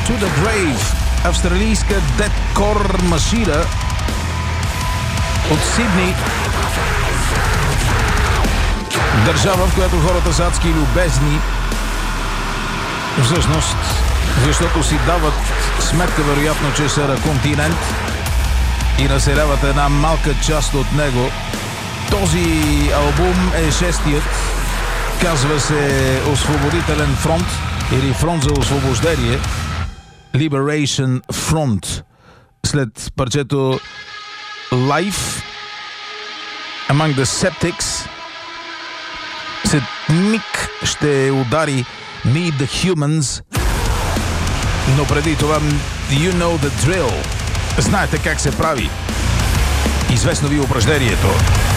to the Grave, австралийска дедкор машина от Сидни. Държава, в която хората са адски любезни. Всъщност, защото си дават сметка, вероятно, че са континент и населяват една малка част от него. Този албум е шестият. Казва се Освободителен фронт или Фронт за освобождение. Liberation Front. След парчето Life Among the Septics, след миг ще удари Meet the Humans, но преди това You Know the Drill. Знаете как се прави. Известно ви упражнението.